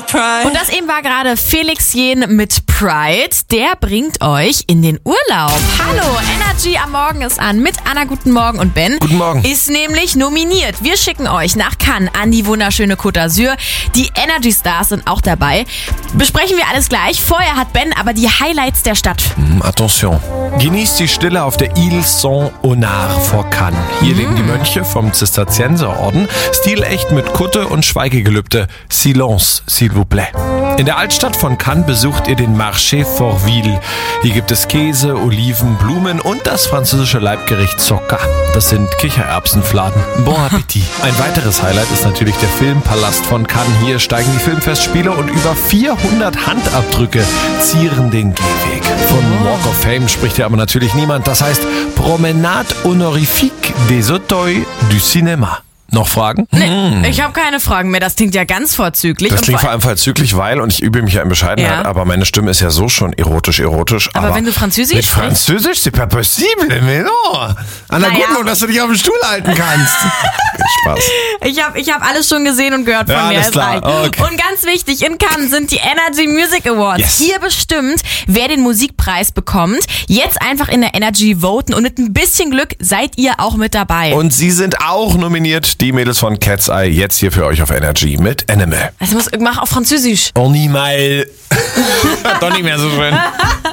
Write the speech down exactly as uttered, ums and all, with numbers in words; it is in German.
try. Und das eben war gerade Felix Jähn mit Pride. Der bringt euch in den Urlaub. Hallo, Energy am Morgen ist an mit Anna, guten Morgen, und Ben. Guten Morgen. Ist nämlich nominiert. Wir schicken euch nach Cannes an die wunderschöne Côte d'Azur. Die Energy Stars sind auch dabei. Besprechen wir alles gleich. Vorher hat Ben aber die Highlights der Stadt. Mm, attention. Genießt die Stille auf der Ile Saint-Honard vor Cannes. Hier leben die Mönche vom Zisterzienserorden. Stilecht mit Kutte und Schweigegelübde. Silence, s'il vous plaît. In der Altstadt von Cannes besucht ihr den Marché Fortville. Hier gibt es Käse, Oliven, Blumen und das französische Leibgericht Soca. Das sind Kichererbsenfladen. Bon Appetit. Ein weiteres Highlight ist natürlich der Filmpalast von Cannes. Hier steigen die Filmfestspiele und über vierhundert Handabdrücke zieren den Gehweg. Von Walk of Fame spricht hier aber natürlich niemand. Das heißt Promenade honorifique des Auteuils du Cinéma. Noch Fragen? Nee, ich habe keine Fragen mehr. Das klingt ja ganz vorzüglich. Das Und klingt vor vor allem vorzüglich, weil, und ich übe mich ja in Bescheidenheit, Ja. aber meine Stimme ist ja so schon erotisch, erotisch. Aber Aber, wenn du Französisch Mit sprichst? Französisch, c'est pas possible, mais non. Anna, Naja. gut nur, dass du dich auf den Stuhl halten kannst. Spaß. Ich habe ich hab alles schon gesehen und gehört von Ja, mir. alles Es klar. reicht. Okay. Und ganz wichtig, in Cannes sind die Energy Music Awards. Yes. Hier bestimmt, wer den Musikpreis bekommt. Jetzt einfach in der Energy voten und mit ein bisschen Glück seid ihr auch mit dabei. Und sie sind auch nominiert, die Mädels von Cat's Eye, jetzt hier für euch auf Energy mit Animal. Also muss, mach auf Französisch. Animal. Doch nicht mehr so schön.